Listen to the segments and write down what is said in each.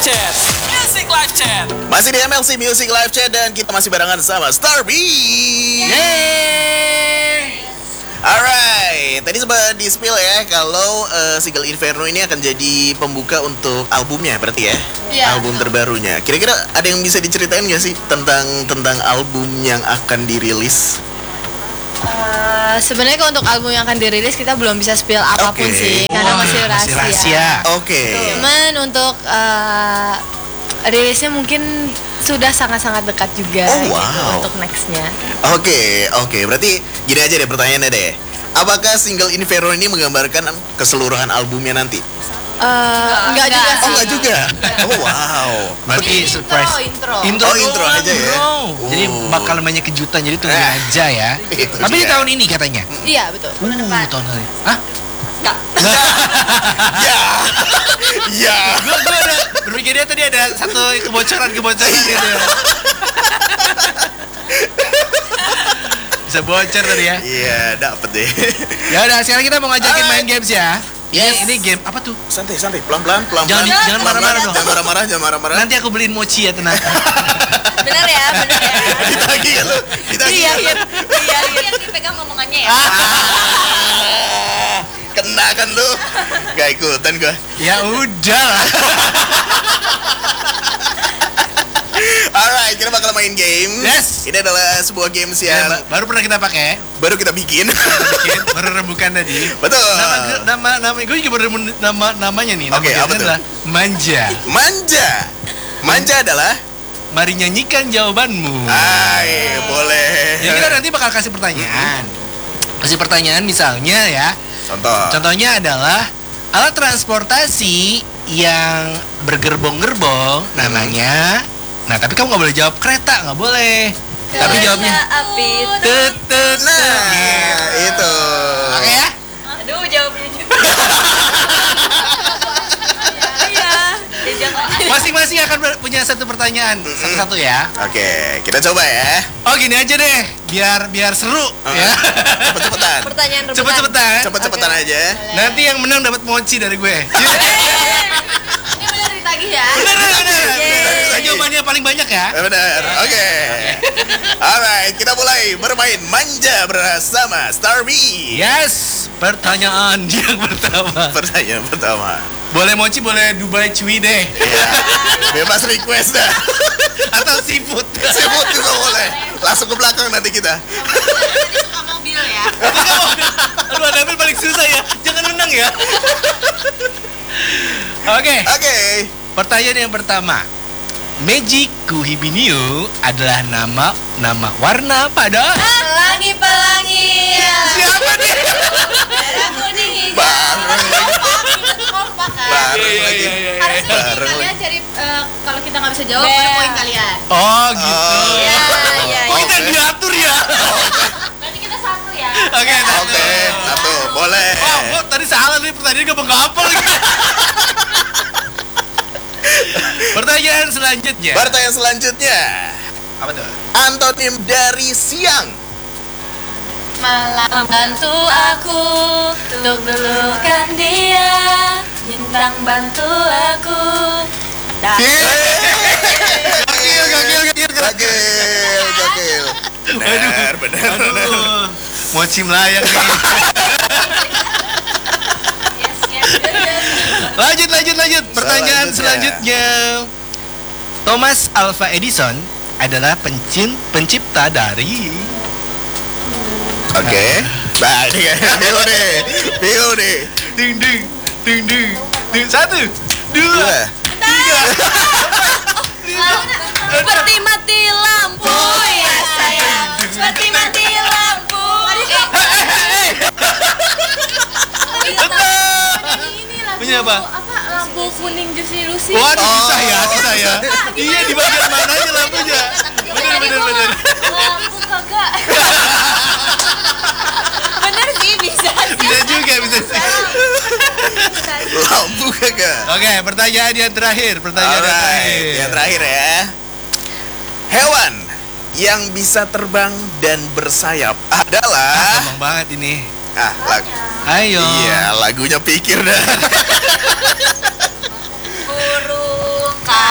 Chat. Music Live Chat. Masih di MLC Music Live Chat dan kita masih barengan sama Starbeat. Yeay. Alright, tadi sempat di-spill ya kalau single Inferno ini akan jadi pembuka untuk albumnya berarti ya? Iya. Album terbarunya. Kira-kira ada yang bisa diceritain nggak sih tentang album yang akan dirilis? Sebenarnya kalau untuk album yang akan dirilis kita belum bisa spill apapun Oke. sih karena masih rahasia. Oke. Cuman untuk rilisnya mungkin sudah sangat-sangat dekat juga Oh, wow. gitu untuk nextnya. Oke. Berarti gini aja deh pertanyaannya deh. Apakah single Inferno ini menggambarkan keseluruhan albumnya nanti? Enggak juga Oh, sih. enggak juga. Oh, wow. Berarti Ini surprise. intro. Oh, intro doang, aja ya? bro. Oh. Jadi bakal banyak kejutan, jadi tungguin aja ya. Itu Tapi di dia. tahun ini katanya. Iya betul. Bulan depan. Tahun ini. Hah? Ya. Gue ada berpikirnya tadi ada satu kebocoran gitu ya. Bisa bocor tadi ya. Iya, dapet deh. Ya udah, sekarang kita mau ngajakin Alright. main games ya. Yes. Ini game apa tuh? Santai, pelan-pelan. Jangan marah-marah dong. Jangan marah-marah. Nanti aku beliin mochi ya, tenang. Benar ya. Ditagih ya lu. Ditagih. Iya. Yang dipegang ngomongannya ya. Kena kan lu. Gak ikutan gua. Ya udah lah. Alright, kita bakal main game. Yes. Ini adalah sebuah games yang Baru pernah kita pakai. baru kita bikin. Baru rembukan tadi. Betul. Nama gue juga baru nemu namanya nih. Nama Oke, gamenya apa tuh? adalah Manja. Manja adalah Mari nyanyikan jawabanmu. boleh. Jadi kita nanti bakal kasih pertanyaan. Kasih pertanyaan misalnya ya. Contohnya adalah alat transportasi yang bergerbong-gerbong namanya. Nah, tapi kamu nggak boleh jawab kereta, nggak boleh. Tapi jawabnya api. tet. Nah, itu. Oke ya? Aduh jawabnya juga. Iya. Masing-masing akan punya satu pertanyaan satu-satu ya. Oke, kita coba ya. Oh, gini aja deh, biar seru ya. Cepet-cepetan. Pertanyaan rebutan. Cepet-cepetan. Cepet-cepetan aja. Nanti yang menang dapat mochi dari gue. Ini benar ditagih ya. Bener. Yeay. Jawabannya paling banyak ya. Benar. Oke. Alright, kita mulai bermain manja bersama Starbeat. Yes, pertanyaan yang pertama. Pertanyaan pertama. Boleh mochi, boleh Dubai Cui deh. Ya, bebas request dah. Atau seafood. Sebut juga boleh. Langsung ke belakang nanti kita. Suka mobil ya. Aduh, Adamil paling susah ya. Jangan menang ya. Oke, Oke. pertanyaan yang pertama. Magic Kuhibiniu adalah nama warna pada Pelangi. siapa nih? Merah kuning hijau. Kompak kan. Bareng lagi. Harusnya Bareng kalian lagi. cari kalau kita nggak bisa jawab ada poin kalian. Oh gitu. Iya. Oh, kita diatur ya. Berarti kita satu ya. Oke, Oke, satu. Boleh. Oh, tadi salah nih pertanyaan gak hafal lagi. Pertanyaan selanjutnya. Pertanyaan selanjutnya. Apa tuh? Antonim dari siang. Malam bantu aku untuk dulukan dia. Bintang bantu aku. Gokil. Benar. Aduh, mochi melayang nih. Lanjut. Pertanyaan Selanjutnya. selanjutnya. Thomas Alva Edison adalah pencipta dari. Oke. Nah, ini kan Bio nih. Ding. 1, 2, 3. Seperti mati lampu ya sayang. Seperti mati lampu. Ini lampu. Punya apa? Lampu kuning Juicy Lucy. Waduh, Oh. bisa ya. Iya, di bagian mananya lampunya. Bener. Lampu kagak. Bener sih bisa. Bisa juga, bisa sih. Lampu kagak. Oke, pertanyaan yang terakhir. Alright, yang terakhir ya. Hewan yang bisa terbang dan bersayap adalah Gampang banget ini. Ayo. Iya, lagunya pikir dah. Burung,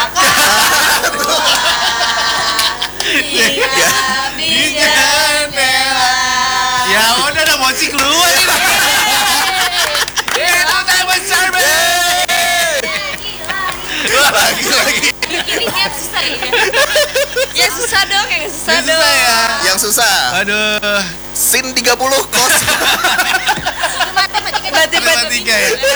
yang susah nih. Ya susah dong, yang susah Yang dong. susah ya. Yang susah. Aduh. Sin 30 kos. Matematika Matematika ya.